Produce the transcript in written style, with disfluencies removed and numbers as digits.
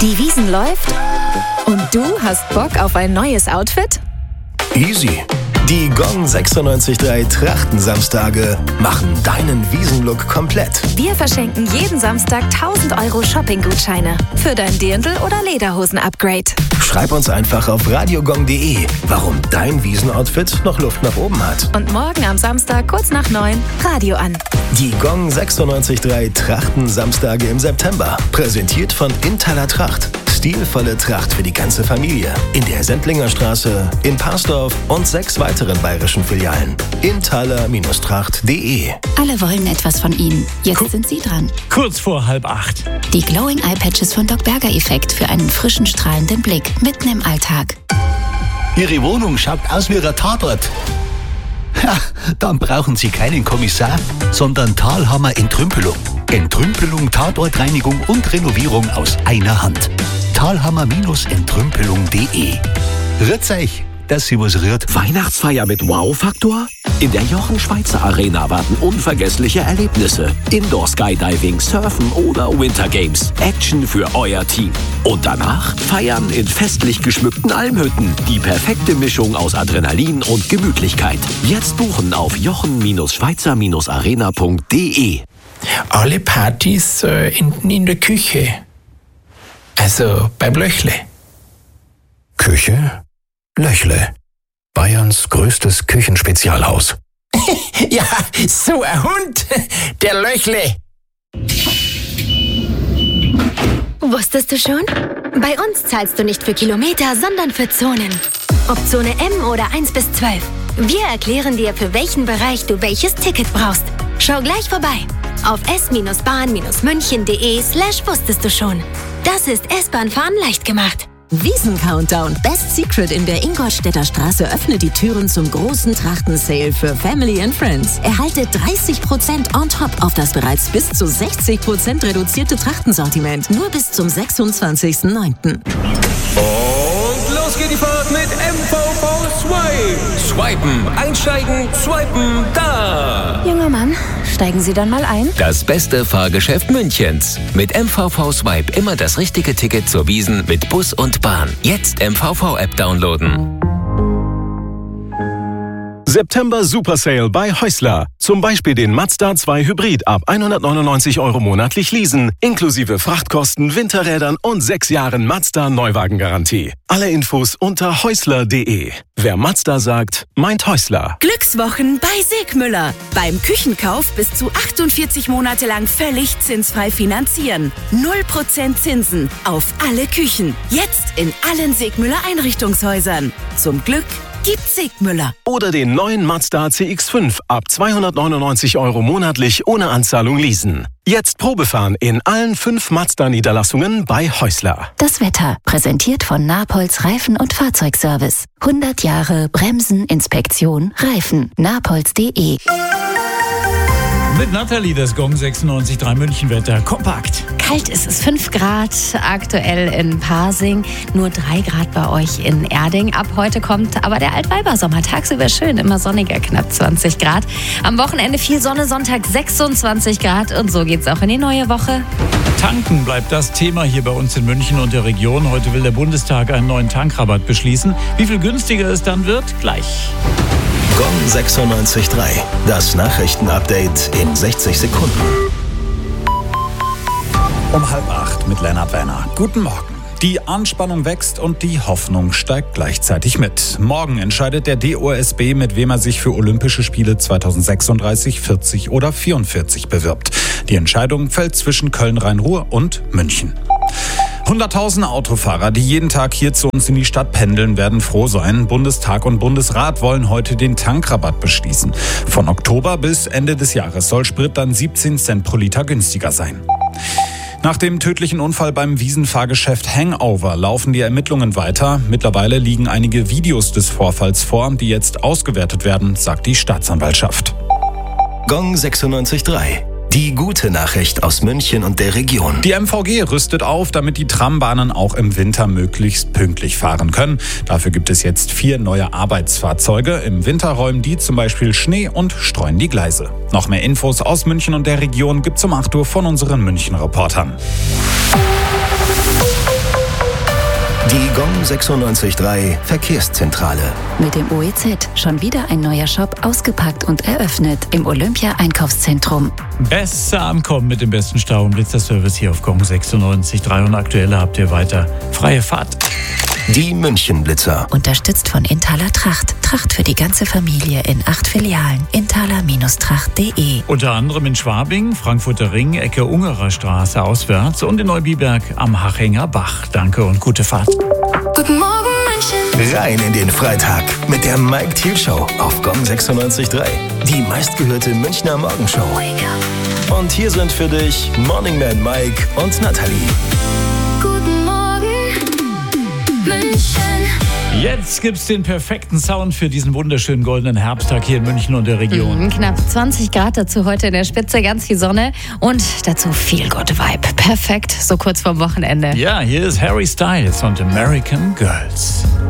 Die Wiesn läuft und du hast Bock auf ein neues Outfit? Easy. Die Gong 96.3 Trachtensamstage machen deinen Wiesenlook komplett. Wir verschenken jeden Samstag 1.000 € Shopping-Gutscheine für dein Dirndl- oder Lederhosen-Upgrade. Schreib uns einfach auf radiogong.de, warum dein Wiesenoutfit noch Luft nach oben hat. Und morgen am Samstag kurz nach 9 Radio an. Die Gong 96.3 Trachtensamstage im September. Präsentiert von Intaler Tracht. Stilvolle Tracht für die ganze Familie. In der Sendlinger Straße, in Parsdorf und 6 weiteren bayerischen Filialen. Intaler-tracht.de. Alle wollen etwas von Ihnen. Jetzt sind Sie dran. Kurz vor 7:30. Die Glowing Eye Patches von Doc Berger Effekt für einen frischen, strahlenden Blick mitten im Alltag. Ihre Wohnung schaut aus wie ein Tatort. Ja, dann brauchen Sie keinen Kommissar, sondern Thalhammer Entrümpelung. Entrümpelung, Tatortreinigung und Renovierung aus einer Hand. Thalhammer-entrümpelung.de. Rührt's euch, dass Sie was rührt. Weihnachtsfeier mit Wow-Faktor? In der Jochen Schweizer Arena warten unvergessliche Erlebnisse. Indoor Skydiving, Surfen oder Winter Games. Action für euer Team. Und danach feiern in festlich geschmückten Almhütten. Die perfekte Mischung aus Adrenalin und Gemütlichkeit. Jetzt buchen auf jochen-schweizer-arena.de. Alle Partys enden in der Küche. Also beim Löchle. Küche? Löchle. Bayerns größtes Küchenspezialhaus. Ja, so ein Hund, der Löchle. Wusstest du schon? Bei uns zahlst du nicht für Kilometer, sondern für Zonen. Ob Zone M oder 1 bis 12. Wir erklären dir, für welchen Bereich du welches Ticket brauchst. Schau gleich vorbei auf s-bahn-münchen.de/wusstest du schon. Das ist S-Bahn-Fahren leicht gemacht. Wiesn-Countdown Best Secret in der Ingolstädter Straße öffnet die Türen zum großen Trachten-Sale für Family and Friends. Erhalte 30% on top auf das bereits bis zu 60% reduzierte Trachtensortiment. Nur bis zum 26.09. Und los geht die Fahrt mit MVV Swipe. Swipen, einsteigen, swipen, da. Junger Mann, steigen Sie dann mal ein. Das beste Fahrgeschäft Münchens. Mit MVV Swipe immer das richtige Ticket zur Wiesn mit Bus und Bahn. Jetzt MVV-App downloaden. September Super Sale bei Häusler. Zum Beispiel den Mazda 2 Hybrid ab 199 € monatlich leasen, inklusive Frachtkosten, Winterrädern und 6 Jahren Mazda Neuwagengarantie. Alle Infos unter häusler.de. Wer Mazda sagt, meint Häusler. Glückswochen bei Segmüller. Beim Küchenkauf bis zu 48 Monate lang völlig zinsfrei finanzieren. 0% Zinsen auf alle Küchen. Jetzt in allen Segmüller Einrichtungshäusern. Zum Glück gibt's Segmüller. Oder den neuen Mazda CX-5 ab 299 € monatlich ohne Anzahlung leasen. Jetzt Probefahren in allen 5 Mazda-Niederlassungen bei Häusler. Das Wetter, präsentiert von Napolz Reifen- und Fahrzeugservice. 100 Jahre Bremsen, Inspektion, Reifen. Napolz.de. Mit Nathalie, das Gong 96.3 Münchenwetter. Kompakt. Kalt ist es, 5 Grad aktuell in Pasing, nur 3 Grad bei euch in Erding. Ab heute kommt aber der Altweibersommer. Tagsüber schön, immer sonniger, knapp 20 Grad. Am Wochenende viel Sonne, Sonntag 26 Grad und so geht's auch in die neue Woche. Tanken bleibt das Thema hier bei uns in München und der Region. Heute will der Bundestag einen neuen Tankrabatt beschließen. Wie viel günstiger es dann wird, gleich. Gong 96.3. Das Nachrichtenupdate in 60 Sekunden. Um 7:30 mit Lennart Werner. Guten Morgen. Die Anspannung wächst und die Hoffnung steigt gleichzeitig mit. Morgen entscheidet der DOSB, mit wem er sich für Olympische Spiele 2036, 40 oder 44 bewirbt. Die Entscheidung fällt zwischen Köln-Rhein-Ruhr und München. 100.000 Autofahrer, die jeden Tag hier zu uns in die Stadt pendeln, werden froh sein. Bundestag und Bundesrat wollen heute den Tankrabatt beschließen. Von Oktober bis Ende des Jahres soll Sprit dann 17 Cent pro Liter günstiger sein. Nach dem tödlichen Unfall beim Wiesenfahrgeschäft Hangover laufen die Ermittlungen weiter. Mittlerweile liegen einige Videos des Vorfalls vor, die jetzt ausgewertet werden, sagt die Staatsanwaltschaft. Gong 96.3. Die gute Nachricht aus München und der Region. Die MVG rüstet auf, damit die Trambahnen auch im Winter möglichst pünktlich fahren können. Dafür gibt es jetzt 4 neue Arbeitsfahrzeuge. Im Winter räumen die zum Beispiel Schnee und streuen die Gleise. Noch mehr Infos aus München und der Region gibt's um 8 Uhr von unseren München-Reportern. Die GOM 96.3 Verkehrszentrale. Mit dem OEZ schon wieder ein neuer Shop ausgepackt und eröffnet im Olympia-Einkaufszentrum. Besser ankommen mit dem besten Stau- und Blitzerservice hier auf GOM 96.3 und aktuell habt ihr weiter freie Fahrt. Die München-Blitzer. Unterstützt von Inthaler Tracht. Tracht für die ganze Familie in 8 Filialen. inthaler-tracht.de. Unter anderem in Schwabing, Frankfurter Ring, Ecke Ungerer Straße auswärts und in Neubiberg am Hachinger Bach. Danke und gute Fahrt. Guten Morgen, München. Rein in den Freitag mit der Mike Thiel Show auf GOM 96.3. Die meistgehörte Münchner Morgenshow. Und hier sind für dich Morning Man Mike und Nathalie. Guten Morgen, München. Jetzt gibt's den perfekten Sound für diesen wunderschönen goldenen Herbsttag hier in München und der Region. Knapp 20 Grad, dazu heute in der Spitze ganz viel Sonne und dazu viel gute Vibe. Perfekt, so kurz vorm Wochenende. Ja, hier ist Harry Styles und American Girls.